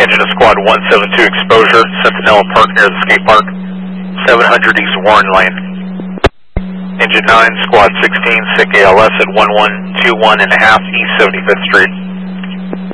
Engine of Squad 172 exposure, Sentinel Park near the skate park, 700 East Warren Lane. Engine 9, Squad 16, SIC ALS at 1121 and a half East 75th Street.